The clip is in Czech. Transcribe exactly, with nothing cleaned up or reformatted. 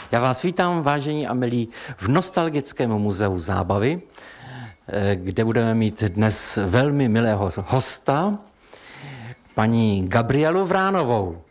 Já vás vítám, vážení a milí, v Nostalgickém muzeu zábavy, kde budeme mít dnes velmi milého hosta, paní Gabrielu Vránovou.